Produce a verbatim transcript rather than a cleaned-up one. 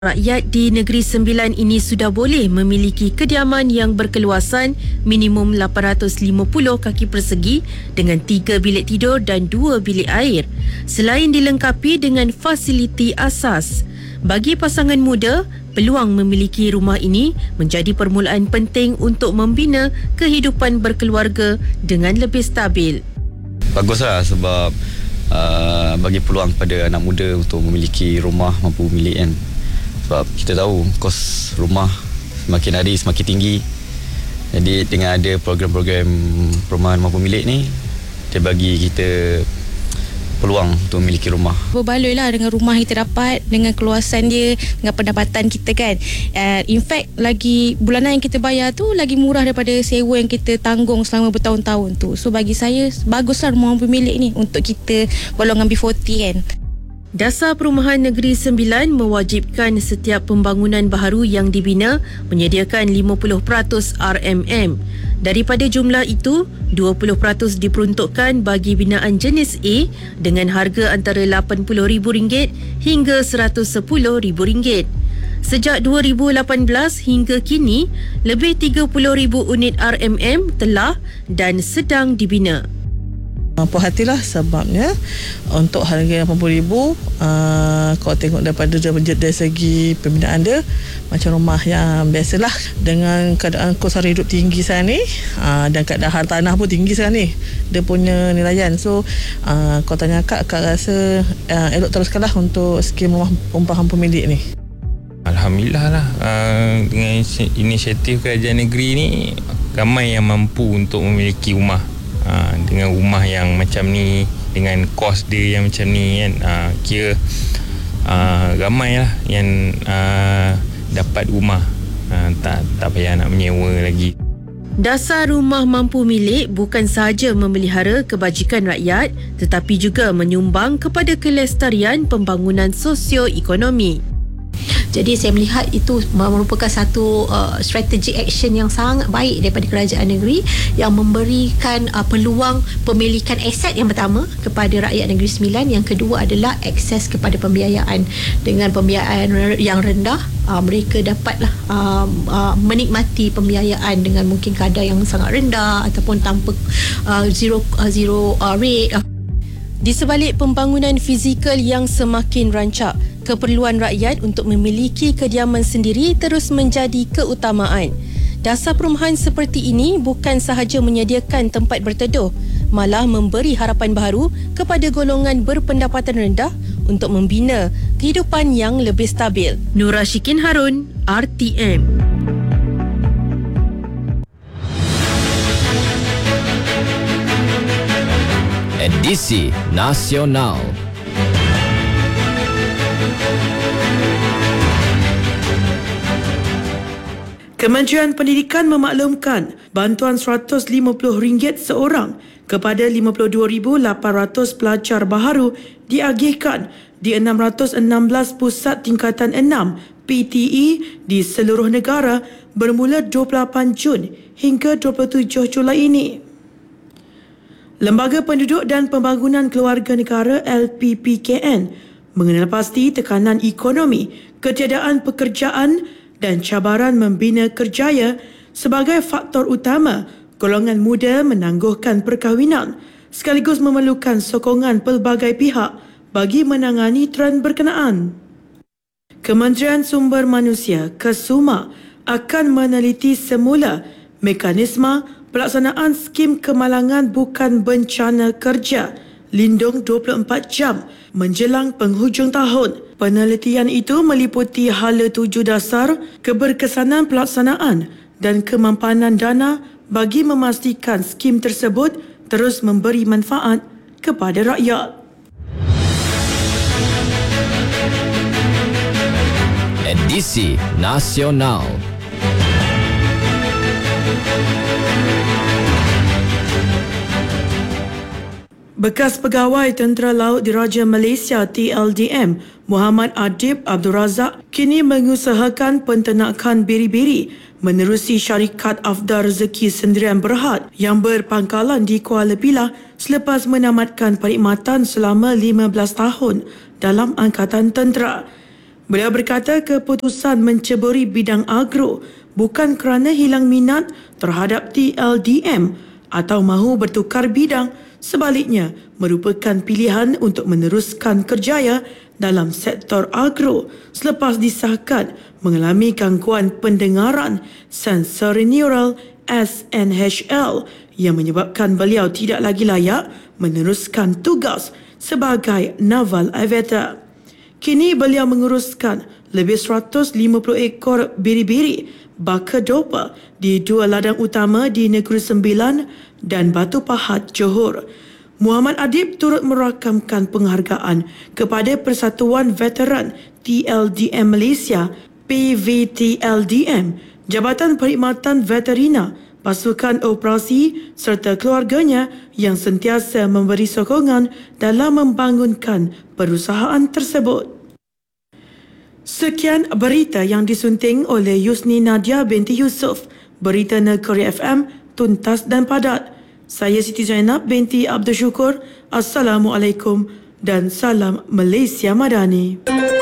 Rakyat di Negeri Sembilan ini sudah boleh memiliki kediaman yang berkeluasan minimum lapan ratus lima puluh kaki persegi dengan tiga bilik tidur dan dua bilik air, selain dilengkapi dengan fasiliti asas. Bagi pasangan muda, peluang memiliki rumah ini menjadi permulaan penting untuk membina kehidupan berkeluarga dengan lebih stabil. Baguslah sebab uh, bagi peluang kepada anak muda untuk memiliki rumah, mampu milik kan. Sebab kita tahu kos rumah semakin hari semakin tinggi. Jadi dengan ada program-program perumahan mampu milik ni, dia bagi kita peluang untuk memiliki rumah. Berbaloi lah dengan rumah yang kita dapat, dengan keluasan dia, dengan pendapatan kita kan. Uh, in fact, lagi bulanan yang kita bayar tu lagi murah daripada sewa yang kita tanggung selama bertahun-tahun tu. So bagi saya, baguslah rumah mampu milik ni untuk kita golongan B empat puluh kan. Dasar Perumahan Negeri Sembilan mewajibkan setiap pembangunan baharu yang dibina menyediakan lima puluh peratus R M M. Daripada jumlah itu, dua puluh peratus diperuntukkan bagi binaan jenis A dengan harga antara lapan puluh ribu ringgit hingga seratus sepuluh ribu ringgit. Sejak dua ribu lapan belas hingga kini, lebih tiga puluh ribu unit R M M telah dan sedang dibina. Puas hatilah sebabnya untuk harga lapan puluh ribu uh, kalau tengok daripada dari segi pembinaan dia macam rumah yang biasalah, dengan keadaan kos sara hidup tinggi sekarang ni uh, dan keadaan harta tanah pun tinggi sekarang ni, dia punya nilaian. So uh, kalau tanya akak, akak rasa uh, elok teruskanlah untuk skim rumah perumahan pemilik ni. Alhamdulillah lah, uh, dengan inisiatif kerajaan negeri ni ramai yang mampu untuk memiliki rumah. Ha, dengan rumah yang macam ni, dengan kos dia yang macam ni kan, ha, kira ha, ramai lah yang ha, dapat rumah, ha, tak, tak payah nak menyewa lagi. Dasar Rumah Mampu Milik bukan sahaja memelihara kebajikan rakyat tetapi juga menyumbang kepada kelestarian pembangunan sosio-ekonomi. Jadi saya melihat itu merupakan satu uh, strategic action yang sangat baik daripada kerajaan negeri yang memberikan uh, peluang pemilikan aset yang pertama kepada rakyat Negeri Sembilan. Yang kedua adalah akses kepada pembiayaan. Dengan pembiayaan yang rendah, uh, mereka dapatlah uh, uh, menikmati pembiayaan dengan mungkin kadar yang sangat rendah ataupun tanpa uh, zero uh, zero uh, rate. Uh. Di sebalik pembangunan fizikal yang semakin rancak, keperluan rakyat untuk memiliki kediaman sendiri terus menjadi keutamaan. Dasar perumahan seperti ini bukan sahaja menyediakan tempat berteduh, malah memberi harapan baru kepada golongan berpendapatan rendah untuk membina kehidupan yang lebih stabil. Nura Syikin Harun, R T M. Edisi Nasional. Kementerian Pendidikan memaklumkan bantuan seratus lima puluh ringgit seorang kepada lima puluh dua ribu lapan ratus pelajar baharu diagihkan di enam ratus enam belas pusat tingkatan enam P T E di seluruh negara bermula dua puluh lapan Jun hingga dua puluh tujuh Julai ini. Lembaga Penduduk dan Pembangunan Keluarga Negara L P P K N mengenal pasti tekanan ekonomi, ketiadaan pekerjaan dan cabaran membina kerjaya sebagai faktor utama golongan muda menangguhkan perkahwinan, sekaligus memerlukan sokongan pelbagai pihak bagi menangani trend berkenaan. Kementerian Sumber Manusia KESUMA akan meneliti semula mekanisme pelaksanaan skim kemalangan bukan bencana kerja lindung dua puluh empat jam menjelang penghujung tahun. Penelitian itu meliputi hala tuju dasar, keberkesanan pelaksanaan dan kemampanan dana bagi memastikan skim tersebut terus memberi manfaat kepada rakyat. Edisi Nasional. Bekas Pegawai Tentera Laut Diraja Malaysia T L D M Muhammad Adib Abdul Razak kini mengusahakan penternakan biri-biri menerusi syarikat Afdal Rezeki Sendirian Berhad yang berpangkalan di Kuala Pilah selepas menamatkan perkhidmatan selama lima belas tahun dalam Angkatan Tentera. Beliau berkata keputusan menceburi bidang agro bukan kerana hilang minat terhadap T L D M atau mahu bertukar bidang, sebaliknya merupakan pilihan untuk meneruskan kerjaya dalam sektor agro selepas disahkan mengalami gangguan pendengaran sensori neural S N H L yang menyebabkan beliau tidak lagi layak meneruskan tugas sebagai naval aviator. Kini beliau menguruskan lebih seratus lima puluh ekor biri-biri baka dopa di dua ladang utama di Negeri Sembilan dan Batu Pahat, Johor. Muhammad Adib turut merakamkan penghargaan kepada Persatuan Veteran T L D M Malaysia P V T L D M, Jabatan Perkhidmatan Veterina, pasukan operasi serta keluarganya yang sentiasa memberi sokongan dalam membangunkan perusahaan tersebut. Sekian berita yang disunting oleh Yusni Nadia binti Yusof. Berita Negeri F M tuntas dan padat. Saya Siti Zainab binti Abdul Syukur. Assalamualaikum dan salam Malaysia Madani.